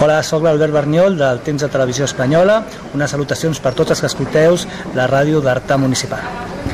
Hola, sóc l'Albert Berniol del Temps de Televisió Espanyola. Unes salutacions per tots els que escolteu la ràdio d'Arta Municipal.